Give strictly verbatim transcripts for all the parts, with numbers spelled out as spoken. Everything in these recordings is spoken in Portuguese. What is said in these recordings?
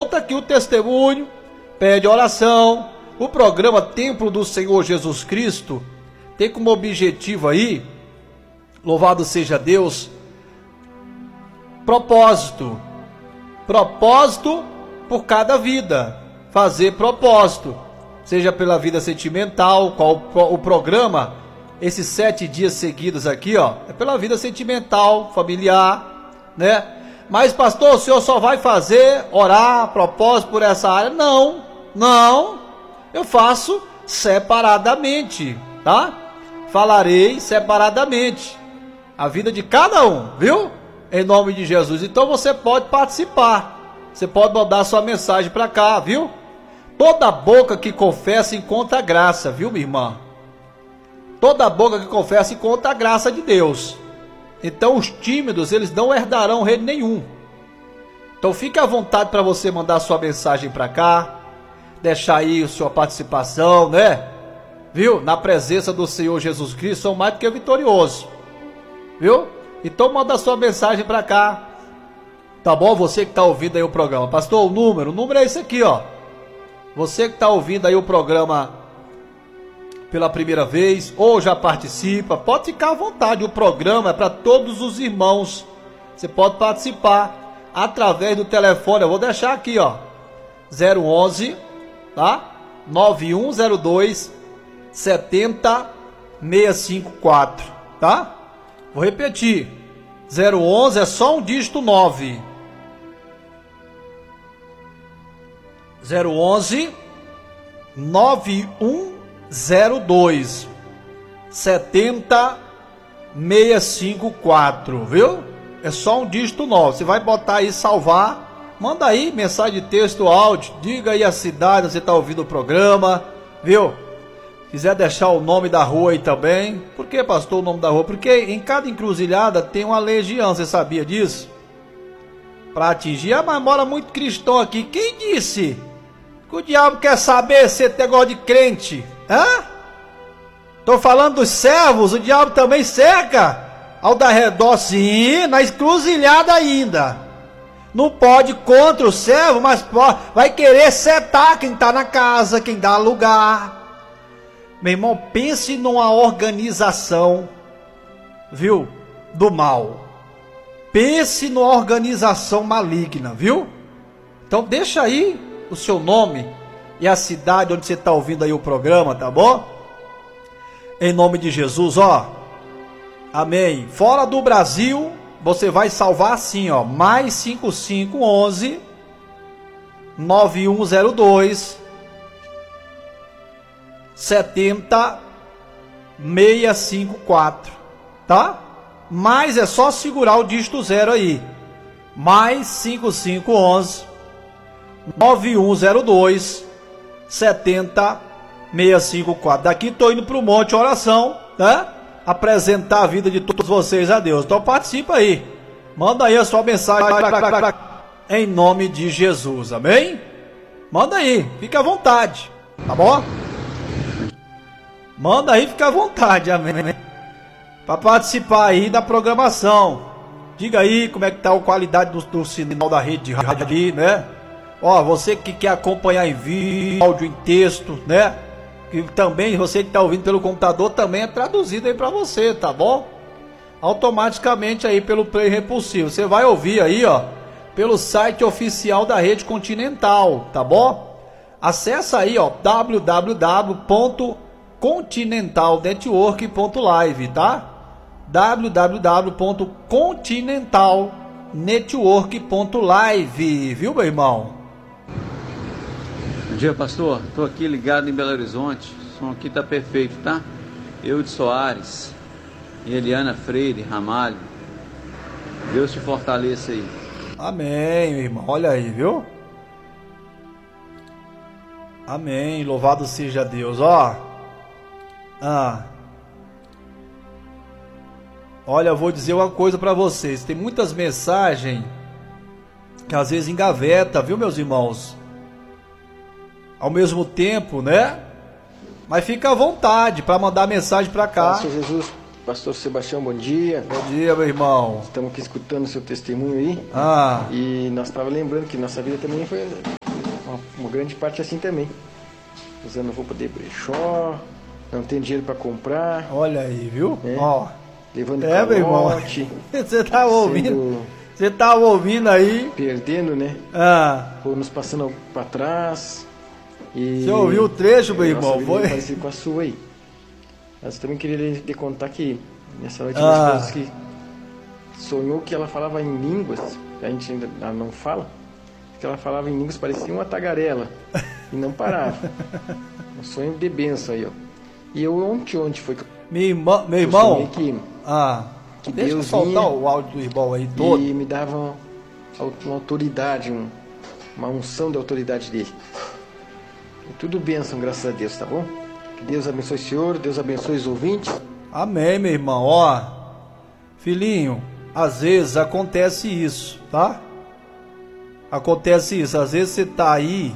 tá aqui o testemunho, pede oração. O programa Templo do Senhor Jesus Cristo tem como objetivo aí, louvado seja Deus, propósito. Propósito por cada vida. Fazer propósito. Seja pela vida sentimental, qual o programa, esses sete dias seguidos aqui, ó, é pela vida sentimental, familiar, né? Mas, pastor, o senhor só vai fazer, orar, propósito por essa área? Não, não. Eu faço separadamente, tá? Falarei separadamente. A vida de cada um, viu? Em nome de Jesus. Então você pode participar. Você pode mandar sua mensagem para cá, viu? Toda boca que confessa encontra graça, viu, minha irmã? Toda boca que confessa encontra a graça de Deus. Então os tímidos, eles não herdarão reino nenhum. Então fique à vontade para você mandar sua mensagem para cá. Deixar aí a sua participação, né? Viu? Na presença do Senhor Jesus Cristo, são mais do que vitoriosos. Viu? Então manda sua mensagem para cá. Tá bom? Você que tá ouvindo aí o programa. Pastor, o número, o número é esse aqui, ó. Você que tá ouvindo aí o programa pela primeira vez, ou já participa, pode ficar à vontade. O programa é para todos os irmãos. Você pode participar através do telefone. Eu vou deixar aqui, ó. zero onze, tá? nove um zero dois, sete zero seis cinco quatro, tá? Vou repetir. zero onze é só um dígito nove. zero onze, nove um zero dois, sete zero seis cinco quatro, viu? É só um dígito nove. Você vai botar aí, salvar. Manda aí mensagem de texto, áudio. Diga aí a cidade onde você está ouvindo o programa, viu? Quiser deixar o nome da rua aí também. Por que, pastor, o nome da rua? Porque em cada encruzilhada tem uma legião, você sabia disso? Para atingir. Ah, mas mora muito cristão aqui. Quem disse que o diabo quer saber se tem negócio de crente? Hã? Tô falando dos servos, o diabo também cerca ao dar redor, sim, na encruzilhada ainda. Não pode contra o servo, mas pode, vai querer setar quem tá na casa, quem dá lugar. Meu irmão, pense numa organização, viu, do mal. Pense numa organização maligna, viu? Então deixa aí o seu nome e a cidade onde você está ouvindo aí o programa, tá bom? Em nome de Jesus, ó. Amém. Fora do Brasil, você vai salvar assim, ó. Mais cinco cinco onze, nove um zero dois, sete zero seis cinco quatro, tá? Mas é só segurar o dígito zero aí. Mais cinco cinco onze, nove um zero dois, sete zero seis cinco quatro. Daqui tô indo pro monte oração, tá? Apresentar a vida de todos vocês a Deus. Então participa aí. Manda aí a sua mensagem em nome de Jesus. Amém? Manda aí, fica à vontade. Tá bom? Manda aí, fica à vontade. Amém? Para participar aí da programação. Diga aí como é que tá a qualidade do, do sinal da rede de rádio ali, né? Ó, você que quer acompanhar em vídeo, áudio, em texto, né? Que também, você que está ouvindo pelo computador, também é traduzido aí para você, tá bom? Automaticamente aí pelo Play Repulsivo. Você vai ouvir aí, ó, pelo site oficial da Rede Continental, tá bom? Acessa aí, ó, w w w ponto continental network ponto live, tá? w w w ponto continental network ponto live, viu, meu irmão? Bom dia, pastor. Estou aqui ligado em Belo Horizonte. O som aqui tá perfeito, tá? Eu de Soares e Eliana Freire Ramalho. Deus te fortaleça aí. Amém, meu irmão. Olha aí, viu? Amém. Louvado seja Deus. Ó. Ah. Olha, eu vou dizer uma coisa para vocês. Tem muitas mensagens que às vezes engaveta, viu, meus irmãos? Ao mesmo tempo, né? Mas fica à vontade para mandar mensagem para cá. Pastor Jesus, pastor Sebastião, bom dia. Bom dia, meu irmão. Estamos aqui escutando o seu testemunho aí. Ah. E nós estávamos lembrando que nossa vida também foi uma, uma grande parte assim também. Usando roupa de brechó, não tem dinheiro para comprar. Olha aí, viu? É. Ó. Levando É, meu irmão. Você tá ouvindo? Você tá ouvindo aí? Perdendo, né? Ah. Ou nos passando para trás. E você ouviu o trecho, meu irmão? Foi parecido com a sua aí. Mas eu também queria lhe contar que nessa noite ah. minha esposa que sonhou que ela falava em línguas, que a gente ainda não fala, que ela falava em línguas, parecia uma tagarela e não parava. Um sonho de benção aí, ó. E eu ontem, ontem foi que meu irmão, meu irmão, que, ah, que deixa Deus eu soltar vinha o áudio do irmão aí todo. E me dava uma, uma autoridade, um, uma unção da autoridade dele. E tudo bênção, graças a Deus, tá bom? Que Deus abençoe o senhor, Deus abençoe os ouvintes. Amém, meu irmão. Ó, filhinho, às vezes acontece isso, tá? Acontece isso. Às vezes você tá aí,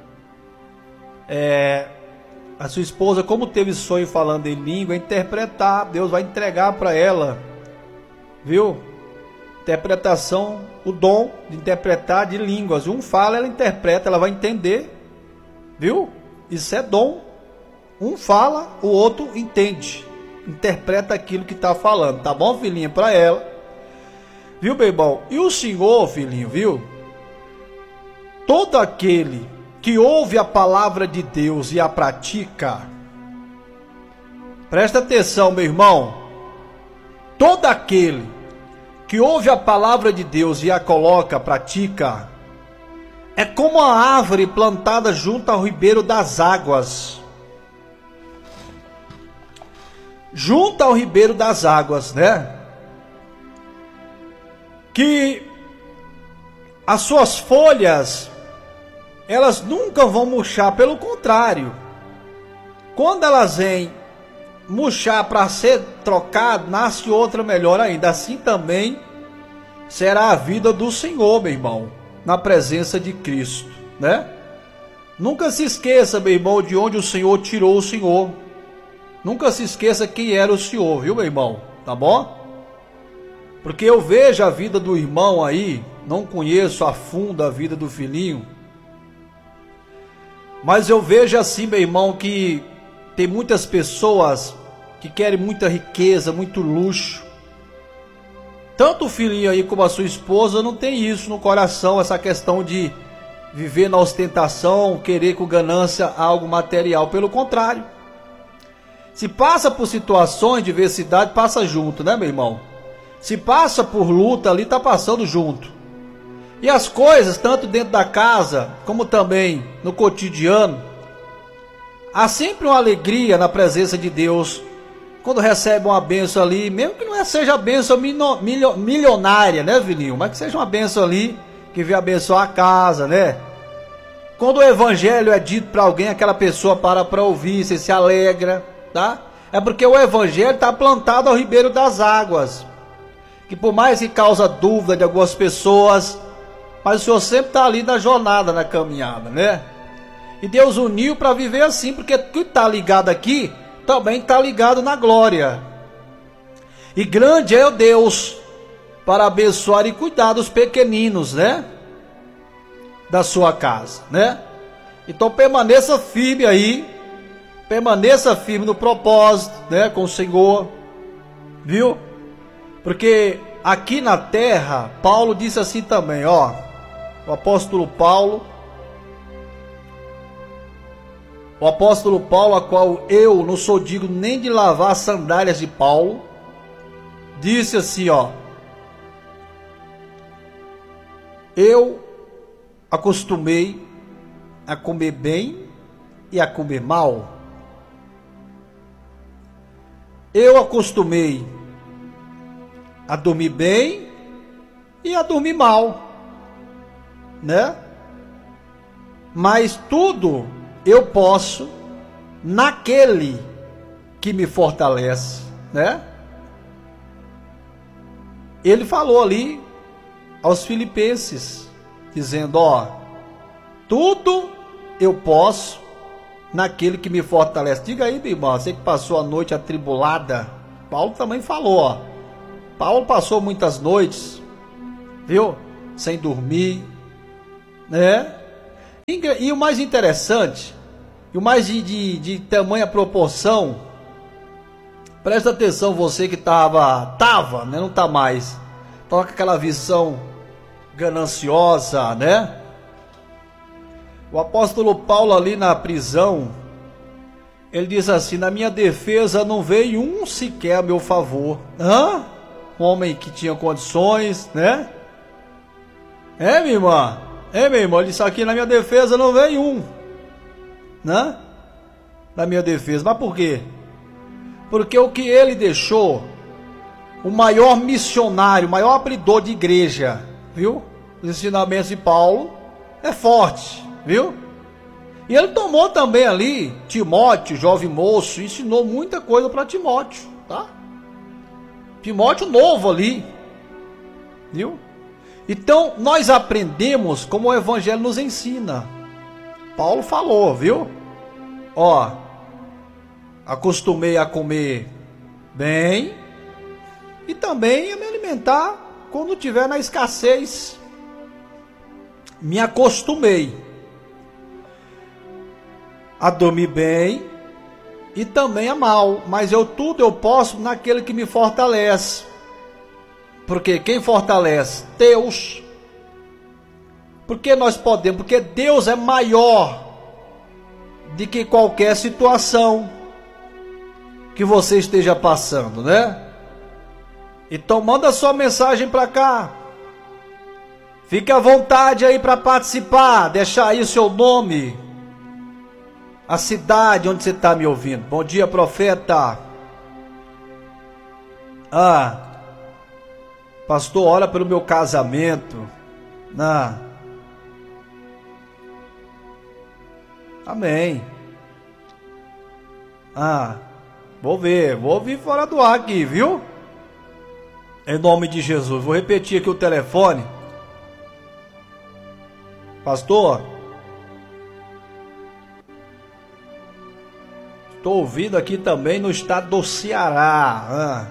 é, a sua esposa, como teve sonho falando em língua, interpretar, Deus vai entregar para ela, viu? Interpretação, o dom de interpretar de línguas. Um fala, ela interpreta, ela vai entender, viu? Isso é dom. Um fala, o outro entende, interpreta aquilo que está falando, tá bom, filhinha? Para ela, viu, meu irmão? E o senhor, filhinho, viu? Todo aquele que ouve a palavra de Deus e a pratica, presta atenção, meu irmão, todo aquele que ouve a palavra de Deus e a coloca, pratica, é como a árvore plantada junto ao ribeiro das águas, junto ao ribeiro das águas, né? Que as suas folhas, elas nunca vão murchar, pelo contrário, quando elas vêm murchar para ser trocado, nasce outra melhor ainda. Assim também será a vida do Senhor, meu irmão, na presença de Cristo, né? Nunca se esqueça, meu irmão, de onde o Senhor tirou o Senhor. Nunca se esqueça quem era o Senhor, viu, meu irmão? Tá bom? Porque eu vejo a vida do irmão aí, não conheço a fundo a vida do filhinho, mas eu vejo assim, meu irmão, que tem muitas pessoas que querem muita riqueza, muito luxo. Tanto o filhinho aí como a sua esposa não tem isso no coração, essa questão de viver na ostentação, querer com ganância algo material. Pelo contrário, se passa por situações de diversidade, passa junto, né, meu irmão? Se passa por luta ali, tá passando junto. E as coisas, tanto dentro da casa, como também no cotidiano, há sempre uma alegria na presença de Deus, quando recebe uma bênção ali, mesmo que não seja bênção milionária, né, filhinho? Mas que seja uma bênção ali, que venha abençoar a casa, né? Quando o evangelho é dito para alguém, aquela pessoa para para ouvir, você se alegra, tá? É porque o evangelho está plantado ao ribeiro das águas, que por mais que causa dúvida de algumas pessoas, mas o Senhor sempre está ali na jornada, na caminhada, né? E Deus uniu para viver assim, porque o que está ligado aqui, também está ligado na glória. E grande é o Deus para abençoar e cuidar dos pequeninos, né? Da sua casa, né? Então permaneça firme aí, permaneça firme no propósito, né? Com o Senhor, viu? Porque aqui na terra, Paulo disse assim também, ó, o apóstolo Paulo, o apóstolo Paulo, a qual eu não sou digno nem de lavar as sandálias de Paulo, disse assim, ó, eu acostumei a comer bem e a comer mal. Eu acostumei a dormir bem e a dormir mal, né? Mas tudo eu posso naquele que me fortalece, né? Ele falou ali aos filipenses, dizendo, ó, tudo eu posso naquele que me fortalece. Diga aí, meu irmão, você que passou a noite atribulada, Paulo também falou, ó, Paulo passou muitas noites, viu, sem dormir, né? E o mais interessante, e o mais de, de, de tamanha proporção, presta atenção você que tava, tava, né, não tá mais, tava com aquela visão gananciosa, né? O apóstolo Paulo ali na prisão, ele diz assim: na minha defesa não veio um sequer a meu favor. Hã? Um homem que tinha condições, né? É, minha irmã? É, meu irmão, ele disse aqui: na minha defesa não veio um, né? Na minha defesa. Mas por quê? Porque o que ele deixou, o maior missionário, o maior abridor de igreja, viu? Os ensinamentos de Paulo é forte, viu? E ele tomou também ali Timóteo, jovem moço, ensinou muita coisa para Timóteo, tá? Timóteo novo ali, viu? Então nós aprendemos como o evangelho nos ensina. Paulo falou, viu? Ó, acostumei a comer bem e também a me alimentar quando tiver na escassez. Me acostumei a dormir bem e também a mal, mas eu tudo eu posso naquele que me fortalece. Porque quem fortalece? Deus. Porque nós podemos, porque Deus é maior do que qualquer situação que você esteja passando, né? Então manda sua mensagem para cá. Fique à vontade aí para participar, deixar aí o seu nome, a cidade onde você está me ouvindo. Bom dia, profeta. Ah, pastor, ora pelo meu casamento. Ah, amém. Ah, vou ver, vou ouvir fora do ar aqui, viu? Em nome de Jesus. Vou repetir aqui o telefone. Pastor, estou ouvindo aqui também no estado do Ceará. Ah,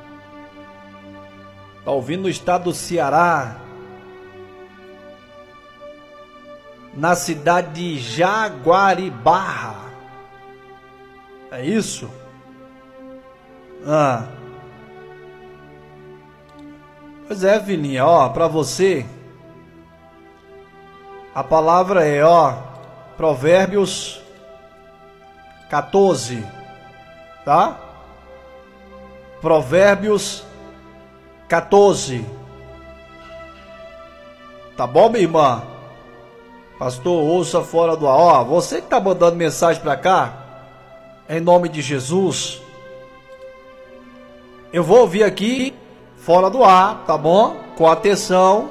tá ouvindo no estado do Ceará, na cidade de Jaguaribarra. É isso? Ah. Pois é, filhinha, ó, para você, a palavra é, ó, Provérbios quatorze, tá? Provérbios quatorze. Tá bom, minha irmã? Pastor, ouça fora do ar. Ó, você que tá mandando mensagem para cá, em nome de Jesus, eu vou ouvir aqui fora do ar, tá bom? Com atenção.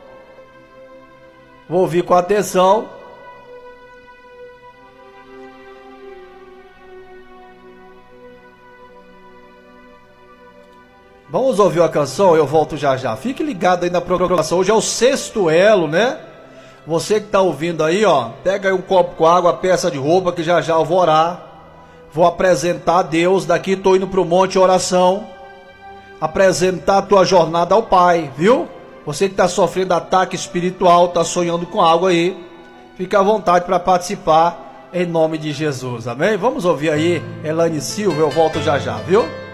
Vou ouvir com atenção. Vamos ouvir a canção, eu volto já já. Fique ligado aí na programação. Hoje é o sexto elo, né? Você que tá ouvindo aí, ó, pega aí um copo com água, peça de roupa, que já já eu vou orar. Vou apresentar a Deus. Daqui tô indo pro monte oração. Apresentar a tua jornada ao Pai, viu? Você que está sofrendo ataque espiritual, está sonhando com algo aí, fica à vontade para participar em nome de Jesus, amém? Vamos ouvir aí Elaine Silva, eu volto já já, viu?